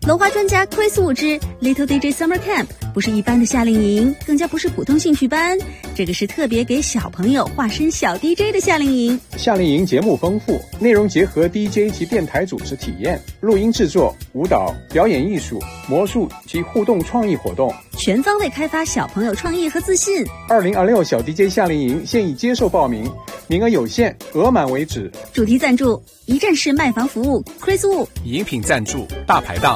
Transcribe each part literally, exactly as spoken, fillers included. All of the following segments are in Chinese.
楼花专家 Chris Wu 之 Little D J Summer Camp 不是一般的夏令营，更加不是普通兴趣班，这个是特别给小朋友化身小 D J 的夏令营。 夏令营节目丰富，内容结合 D J 及电台主持体验、录音制作、舞蹈、表演艺术、魔术及互动创意活动， 全方位开发小朋友创意和自信。 二零二六小 D J 夏令营现已接受报名，名额有限，额满为止。 主题赞助一站式卖房服务 Chris Wu， 饮品赞助大排档。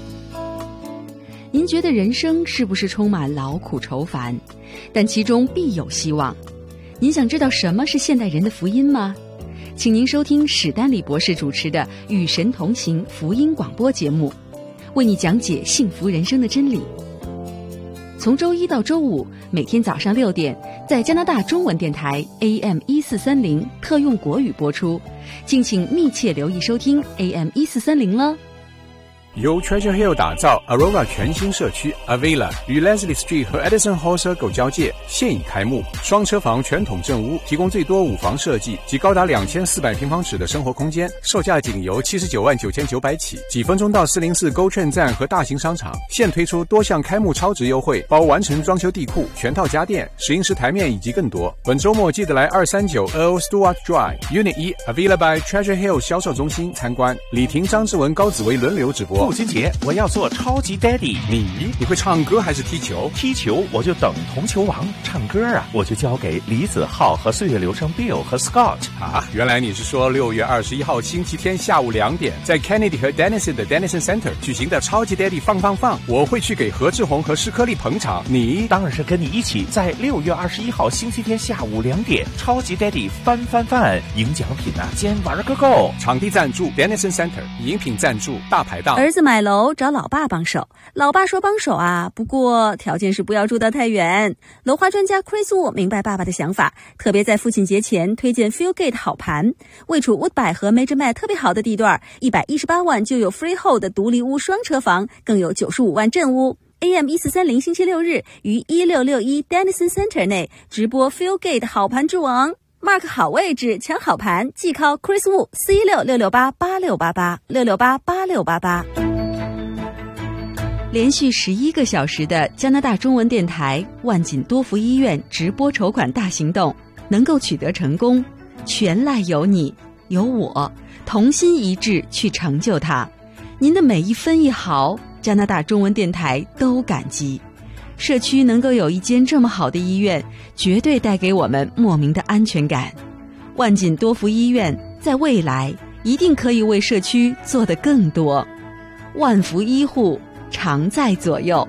您觉得人生是不是充满劳苦愁烦？但其中必有希望。您想知道什么是现代人的福音吗？请您收听史丹利博士主持的《与神同行》福音广播节目，为你讲解幸福人生的真理。从周一到周五，每天早上六点，在加拿大中文电台 A M 一四三零特用国语播出，敬请密切留意收听 A M 一四三零了。 由 Treasure Hill 打造 Aurora 全新社区 Avila 与 Leslie Street 和 Edison Hall Circle 交界，现已开幕。双车房全统正屋，提供最多五房设计及高达两千四百平方尺的生活空间，售价仅由七十九万九千九百起，几分钟到四零四 GO 站和大型商场。现推出多项开幕超值优惠，包完成装修地库、全套家电、石英石台面以及更多。本周末记得来二三九 Earl Stewart Drive Unit 一 Avila by Treasure Hill 销售中心参观。李婷、张志文、高紫薇轮流直播。 父亲节我要做超级 Daddy， 你你会唱歌还是踢球？ 踢球我就等同球王，唱歌啊我就交给李子浩和岁月流声 Bill 和 Scott。 啊，原来你是说六月二十一号星期天下午两点，在 Kennedy 和 Denison 的 Denison Center 举行的超级 Daddy 放放放，我会去给何志宏和施颗粒捧场。你当然是跟你一起在六月二十一号星期天下午两点，超级 Daddy 翻翻翻，赢奖品啊先玩个够。 场地赞助 Denison Center， 饮品赞助大排档。 儿子买楼找老爸帮手，老爸说帮手啊，不过条件是不要住得太远。楼花专家 Chris Wu 明白爸爸的想法，特别在父亲节前推荐 Fieldgate 好盘，位处 Woodbine 和 Majormet 特别好的地段，一百一十八万就有 Freehold 的独立屋双车房，更有九十五万正屋。A M 一四三零星期六日于一六六一 Denison Center 内直播 Fieldgate 好盘之王。Mark 好位置抢好盘，即靠 Chris Wu 四一六六六八八六八八六六八八六八八。 连续十一个小时的加拿大中文电台万锦多福医院直播筹款大行动能够取得成功，全赖有你有我同心一致去成就它。您的每一分一毫，加拿大中文电台都感激。社区能够有一间这么好的医院，绝对带给我们莫名的安全感。万锦多福医院在未来一定可以为社区做得更多。万福医护常在左右。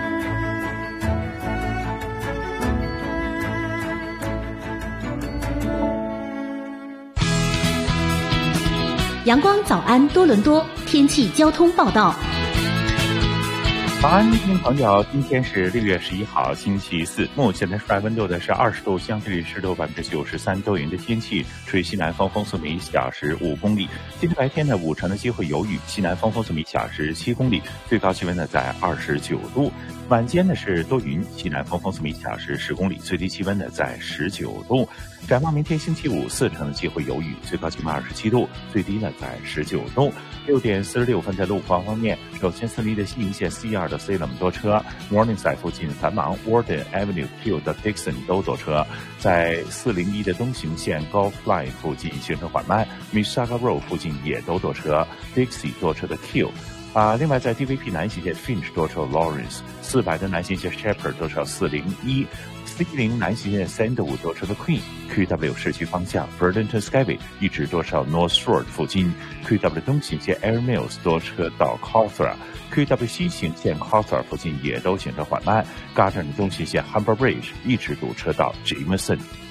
阳光早安多伦多天气交通报道。 早安，听众朋友，今天是六月十一号，星期四。目前的室外温度的是二十度，相对湿度百分之九十三，多云的天气，吹西南风，风速每小时五公里。今天白天呢，五成的机会有雨，西南风，风速每小时七公里，最高气温呢在二十九度。晚间呢是多云，西南风，风速每小时十公里，最低气温呢在十九度。展望明天星期五，四成的机会有雨，最高气温二十七度，最低呢在十九度。六点四十六分，在路况方面，首先四零一的西营线 C 二 的 Salem 多车 ，Morningside 附近繁忙 ，Warden Avenue Q 的 Dixon 都多车，在四零一的东行线 Golf Line 附近行车缓慢 ，Mississauga Road 附近也都多车 ，Dixie 多车的 Q。啊，另外在 D V P 南行线 Finch 多车 Lawrence， 四百的南行线 Shepherd 多车四零一 ，C 零南行线 Sandalwood 多车的 Queen，Q W 市区方向 Burlington Skyway 一直多车 North Shore 附近 ，Q W 东行线 Air Mills 多车到 Cawthra，Q W 西行线 Cawthra 附近也都行车缓慢 ，Gardner 东行线 Humber Bridge 一直堵车到 Jameson。